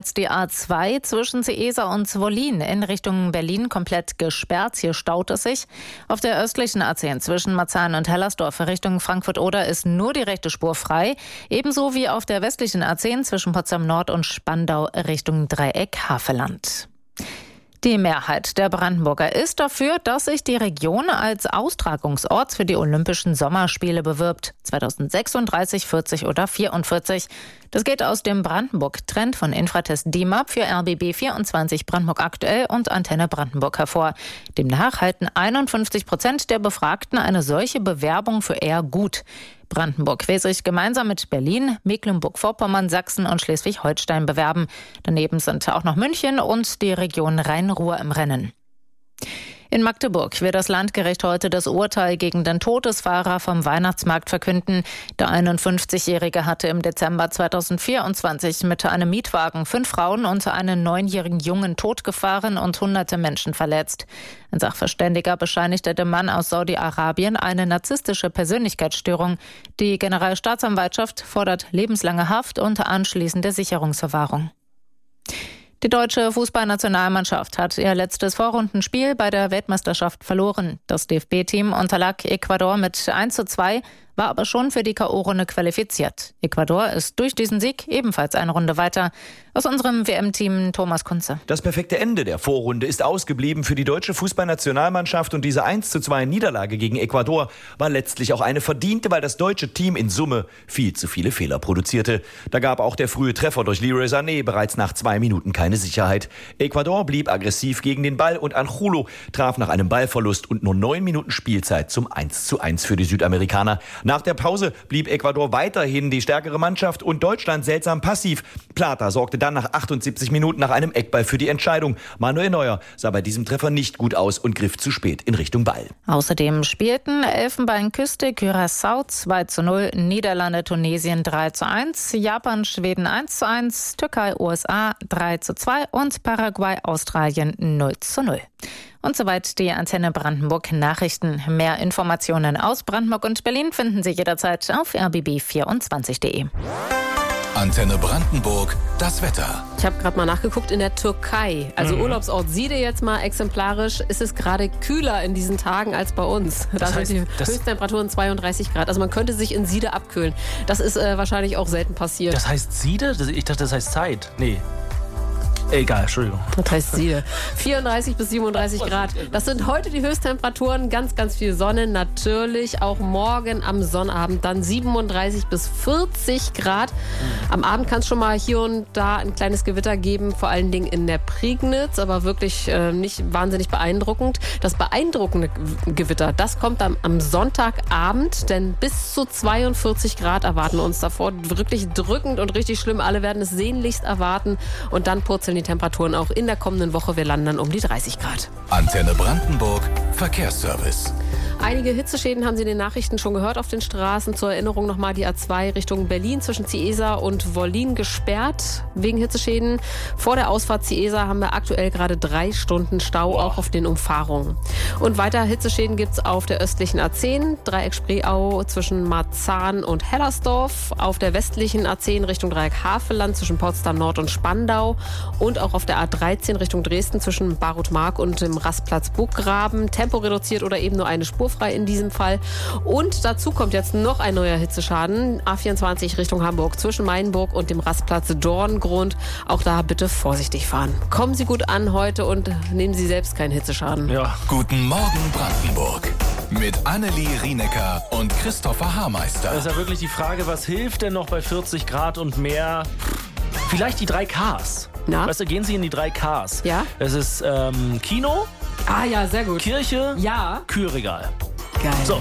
jetzt die A2 zwischen Ciesa und Zwollin in Richtung Berlin komplett gesperrt. Hier staut es sich. Auf der östlichen A10 zwischen Marzahn und Hellersdorf Richtung Frankfurt-Oder ist nur die rechte Spur frei. Ebenso wie auf der westlichen A10 zwischen Potsdam Nord und Spandau Richtung Dreieck Havelland. Die Mehrheit der Brandenburger ist dafür, dass sich die Region als Austragungsort für die Olympischen Sommerspiele bewirbt. 2036, 40 oder 44. Das geht aus dem Brandenburg-Trend von Infratest DIMAP für RBB 24 Brandenburg aktuell und Antenne Brandenburg hervor. Demnach halten 51% der Befragten eine solche Bewerbung für eher gut. Brandenburg will sich gemeinsam mit Berlin, Mecklenburg-Vorpommern, Sachsen und Schleswig-Holstein bewerben. Daneben sind auch noch München und die Region Rhein-Ruhr im Rennen. In Magdeburg wird das Landgericht heute das Urteil gegen den Todesfahrer vom Weihnachtsmarkt verkünden. Der 51-Jährige hatte im Dezember 2024 mit einem Mietwagen 5 Frauen und einen 9-jährigen Jungen totgefahren und hunderte Menschen verletzt. Ein Sachverständiger bescheinigte dem Mann aus Saudi-Arabien eine narzisstische Persönlichkeitsstörung. Die Generalstaatsanwaltschaft fordert lebenslange Haft und anschließende Sicherungsverwahrung. Die deutsche Fußballnationalmannschaft hat ihr letztes Vorrundenspiel bei der Weltmeisterschaft verloren. Das DFB-Team unterlag Ecuador mit 1:2, war aber schon für die K.O.-Runde qualifiziert. Ecuador ist durch diesen Sieg ebenfalls eine Runde weiter. Aus unserem WM-Team Thomas Kunze. Das perfekte Ende der Vorrunde ist ausgeblieben für die deutsche Fußballnationalmannschaft und diese 1:2 Niederlage gegen Ecuador war letztlich auch eine verdiente, weil das deutsche Team in Summe viel zu viele Fehler produzierte. Da gab auch der frühe Treffer durch Leroy Sané bereits nach 2 Minuten keine Sicherheit. Ecuador blieb aggressiv gegen den Ball und Angulo traf nach einem Ballverlust und nur 9 Minuten Spielzeit zum 1:1 für die Südamerikaner. Nach der Pause blieb Ecuador weiterhin die stärkere Mannschaft und Deutschland seltsam passiv. Plata sorgte dann nach 78 Minuten nach einem Eckball für die Entscheidung. Manuel Neuer sah bei diesem Treffer nicht gut aus und griff zu spät in Richtung Ball. Außerdem spielten Elfenbeinküste Curaçao 2:0, Niederlande Tunesien 3:1, Japan Schweden 1:1, Türkei USA 3:2 und Paraguay Australien 0:0. Und soweit die Antenne Brandenburg Nachrichten. Mehr Informationen aus Brandenburg und Berlin finden Sie jederzeit auf rbb24.de. Antenne Brandenburg, das Wetter. Ich habe gerade mal nachgeguckt, in der Türkei, also Urlaubsort Side jetzt mal exemplarisch, ist es gerade kühler in diesen Tagen als bei uns. Da sind die Höchsttemperaturen 32 Grad. Also man könnte sich in Side abkühlen. Das ist wahrscheinlich auch selten passiert. Das heißt Side? Ich dachte, das heißt Zeit. Nee. Egal, Entschuldigung. Das heißt Side. 34 bis 37 Grad. Das sind heute die Höchsttemperaturen. Ganz, ganz viel Sonne. Natürlich auch morgen am Sonnabend dann 37 bis 40 Grad. Am Abend kann es schon mal hier und da ein kleines Gewitter geben, vor allen Dingen in der Prignitz, aber wirklich nicht wahnsinnig beeindruckend. Das beeindruckende Gewitter, das kommt am Sonntagabend, denn bis zu 42 Grad erwarten uns davor. Wirklich drückend und richtig schlimm. Alle werden es sehnlichst erwarten und dann purzeln die Temperaturen auch in der kommenden Woche. Wir landen dann um die 30 Grad. Antenne Brandenburg, Verkehrsservice. Einige Hitzeschäden haben Sie in den Nachrichten schon gehört auf den Straßen. Zur Erinnerung nochmal die A2 Richtung Berlin zwischen Ciesa und Wollin gesperrt wegen Hitzeschäden. Vor der Ausfahrt Ciesa haben wir aktuell gerade 3 Stunden Stau, auch auf den Umfahrungen. Und weiter Hitzeschäden gibt es auf der östlichen A10, Dreieck Spreeau zwischen Marzahn und Hellersdorf, auf der westlichen A10 Richtung Dreieck Havelland zwischen Potsdam Nord und Spandau und auch auf der A13 Richtung Dresden zwischen Barutmark und dem Rastplatz Burggraben. Tempo reduziert oder eben nur eine Spur frei in diesem Fall. Und dazu kommt jetzt noch ein neuer Hitzeschaden. A24 Richtung Hamburg zwischen Mainburg und dem Rastplatz Dorngrund. Auch da bitte vorsichtig fahren. Kommen Sie gut an heute und nehmen Sie selbst keinen Hitzeschaden. Ja. Guten Morgen Brandenburg. Mit Annelie Rienecker und Christopher Haarmeister. Das ist ja wirklich die Frage, was hilft denn noch bei 40 Grad und mehr? Vielleicht die 3 Ks. Na? Weißt du, gehen Sie in die 3 Ks. Ja? Es ist Kino, Ah ja, sehr gut. Kirche, Ja. Kühlregal. Geil. So.